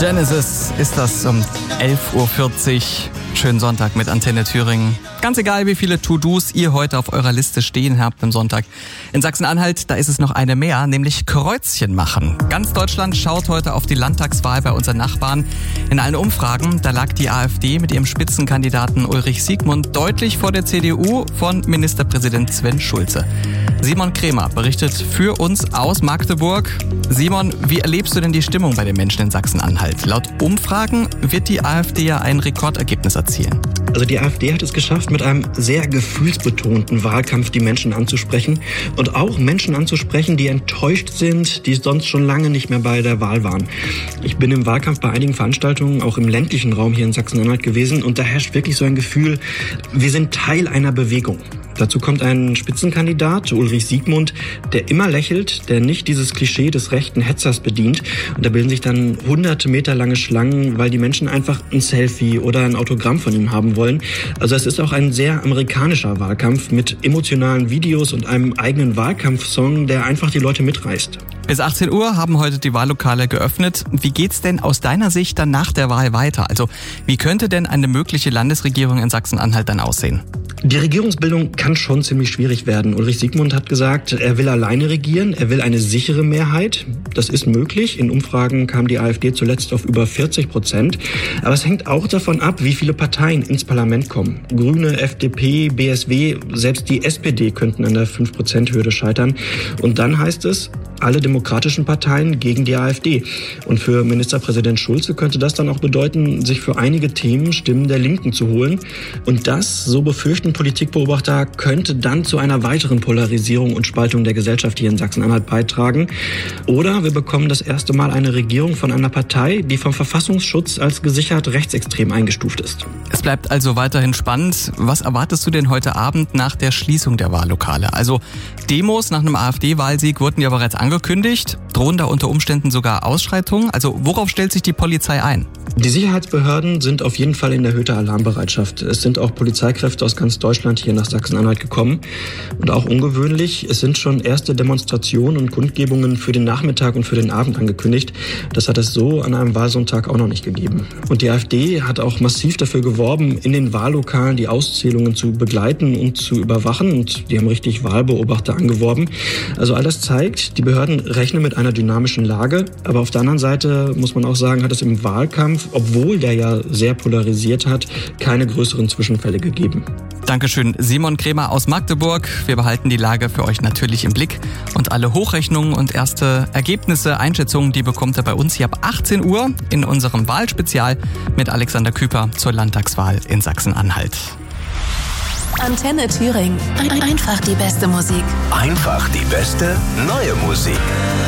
Genesis ist das um 11.40 Uhr. Schönen Sonntag mit Antenne Thüringen. Ganz egal, wie viele To-Dos ihr heute auf eurer Liste stehen habt am Sonntag. In Sachsen-Anhalt, da ist es noch eine mehr, nämlich Kreuzchen machen. Ganz Deutschland schaut heute auf die Landtagswahl bei unseren Nachbarn. In allen Umfragen, da lag die AfD mit ihrem Spitzenkandidaten Ulrich Siegmund deutlich vor der CDU von Ministerpräsident Sven Schulze. Simon Krämer berichtet für uns aus Magdeburg. Simon, wie erlebst du denn die Stimmung bei den Menschen in Sachsen-Anhalt? Laut Umfragen wird die AfD ja ein Rekordergebnis erzielen. Also die AfD hat es geschafft, mit einem sehr gefühlsbetonten Wahlkampf die Menschen anzusprechen und auch Menschen anzusprechen, die enttäuscht sind, die sonst schon lange nicht mehr bei der Wahl waren. Ich bin im Wahlkampf bei einigen Veranstaltungen, auch im ländlichen Raum hier in Sachsen-Anhalt gewesen, und da herrscht wirklich so ein Gefühl, wir sind Teil einer Bewegung. Dazu kommt ein Spitzenkandidat, Ulrich Siegmund, der immer lächelt, der nicht dieses Klischee des rechten Hetzers bedient. Und da bilden sich dann hunderte Meter lange Schlangen, weil die Menschen einfach ein Selfie oder ein Autogramm von ihm haben wollen. Also es ist auch ein sehr amerikanischer Wahlkampf mit emotionalen Videos und einem eigenen Wahlkampfsong, der einfach die Leute mitreißt. Bis 18 Uhr haben heute die Wahllokale geöffnet. Wie geht's denn aus deiner Sicht dann nach der Wahl weiter? Also wie könnte denn eine mögliche Landesregierung in Sachsen-Anhalt dann aussehen? Die Regierungsbildung kann schon ziemlich schwierig werden. Ulrich Siegmund hat gesagt, er will alleine regieren, er will eine sichere Mehrheit. Das ist möglich. In Umfragen kam die AfD zuletzt auf über 40%. Aber es hängt auch davon ab, wie viele Parteien ins Parlament kommen. Grüne, FDP, BSW, selbst die SPD könnten an der 5%-Hürde scheitern. Und dann heißt es, alle demokratischen Parteien gegen die AfD. Und für Ministerpräsident Schulze könnte das dann auch bedeuten, sich für einige Themen Stimmen der Linken zu holen. Und das, so befürchten Politikbeobachter, könnte dann zu einer weiteren Polarisierung und Spaltung der Gesellschaft hier in Sachsen-Anhalt beitragen. Oder wir bekommen das erste Mal eine Regierung von einer Partei, die vom Verfassungsschutz als gesichert rechtsextrem eingestuft ist. Es bleibt also weiterhin spannend. Was erwartest du denn heute Abend nach der Schließung der Wahllokale? Also Demos nach einem AfD-Wahlsieg wurden ja bereits angekündigt. Drohen da unter Umständen sogar Ausschreitungen? Also worauf stellt sich die Polizei ein? Die Sicherheitsbehörden sind auf jeden Fall in erhöhter Alarmbereitschaft. Es sind auch Polizeikräfte aus ganz Deutschland hier nach Sachsen-Anhalt gekommen. Und auch ungewöhnlich, es sind schon erste Demonstrationen und Kundgebungen für den Nachmittag und für den Abend angekündigt. Das hat es so an einem Wahlsonntag auch noch nicht gegeben. Und die AfD hat auch massiv dafür geworben, in den Wahllokalen die Auszählungen zu begleiten und zu überwachen. Und die haben richtig Wahlbeobachter angeworben. Also all das zeigt, die Behörden rechnen mit einer dynamischen Lage. Aber auf der anderen Seite muss man auch sagen, hat es im Wahlkampf, obwohl der ja sehr polarisiert hat, keine größeren Zwischenfälle gegeben. Dankeschön, Simon Krämer aus Magdeburg. Wir behalten die Lage für euch natürlich im Blick. Und alle Hochrechnungen und erste Ergebnisse, Einschätzungen, die bekommt ihr bei uns hier ab 18 Uhr in unserem Wahlspezial mit Alexander Küper zur Landtagswahl in Sachsen-Anhalt. Antenne Thüringen. Einfach die beste Musik. Einfach die beste neue Musik.